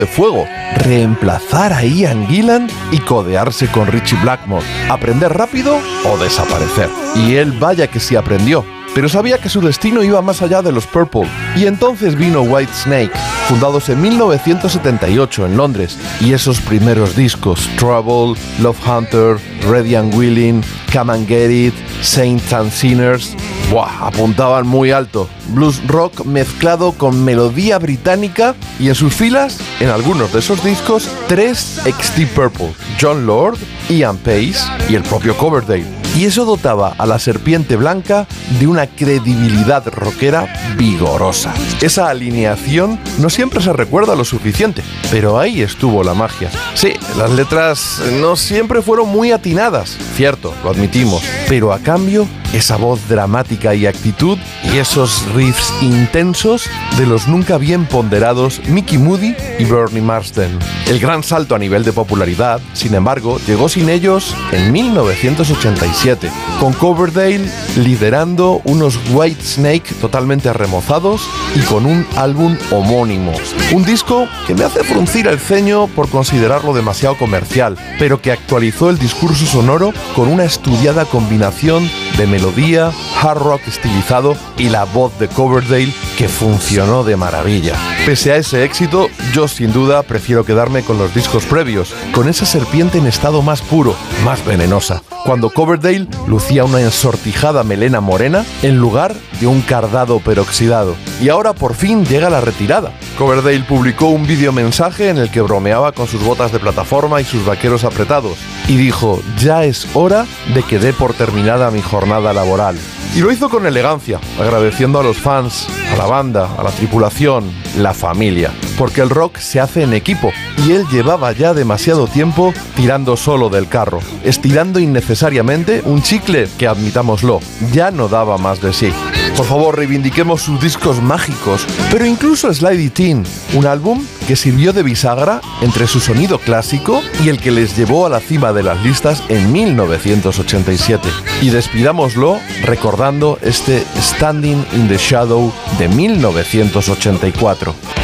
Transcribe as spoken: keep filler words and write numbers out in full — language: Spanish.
de fuego, reemplazar a Ian Gillan y codearse con Ritchie Blackmore, aprender rápido o desaparecer. Y él vaya que sí aprendió, pero sabía que su destino iba más allá de los Purple. Y entonces vino Whitesnake, fundados en mil novecientos setenta y ocho en Londres, y esos primeros discos, Trouble, Love Hunter, Ready and Willing, Come and Get It, Saints and Sinners, ¡buah!, apuntaban muy alto. Blues rock mezclado con melodía británica, y en sus filas, en algunos de esos discos, tres ex Deep Purple, John Lord, Ian Pace y el propio Coverdale. Y eso dotaba a la Serpiente Blanca de una credibilidad rockera vigorosa. Esa alineación no siempre se recuerda lo suficiente, pero ahí estuvo la magia. Sí, las letras no siempre fueron muy atinadas, cierto, lo admitimos, pero a cambio, esa voz dramática y actitud y esos riffs intensos de los nunca bien ponderados Mickey Moody y Bernie Marsden. El gran salto a nivel de popularidad, sin embargo, llegó sin ellos en mil novecientos ochenta y siete, con Coverdale liderando unos Whitesnake totalmente remozados y con un álbum homónimo. Un disco que me hace fruncir el ceño por considerarlo demasiado comercial, pero que actualizó el discurso sonoro con una estudiada combinación de melodía, hard rock estilizado y la voz de Coverdale que funcionó de maravilla. Pese a ese éxito, yo sin duda prefiero quedarme con los discos previos, con esa serpiente en estado más puro, más venenosa, cuando Coverdale lucía una ensortijada melena morena en lugar de un cardado peroxidado. Y ahora por fin llega la retirada. Coverdale publicó un videomensaje en el que bromeaba con sus botas de plataforma y sus vaqueros apretados, y dijo: ya es hora de que dé por terminada mi jornada laboral. Y lo hizo con elegancia, agradeciendo a los fans, a la banda, a la tripulación, la familia, porque el rock se hace en equipo, y él llevaba ya demasiado tiempo tirando solo del carro, estirando innecesariamente un chicle que, admitámoslo, ya no daba más de sí. Por favor, reivindiquemos sus discos mágicos, pero incluso Slide It In, un álbum que sirvió de bisagra entre su sonido clásico y el que les llevó a la cima de las listas en mil novecientos ochenta y siete. Y despidámoslo recordando este Standing in the Shadow de mil novecientos ochenta y cuatro.